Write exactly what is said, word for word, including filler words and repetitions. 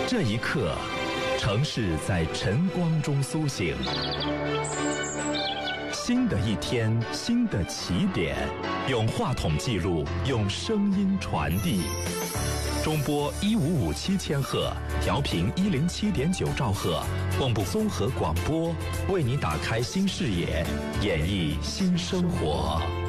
这一刻，城市在晨光中苏醒。新的一天，新的起点，用话筒记录，用声音传递。中波一五五七千赫，调频一零七点九兆赫，蚌埠综合广播，为你打开新视野，演绎新生活。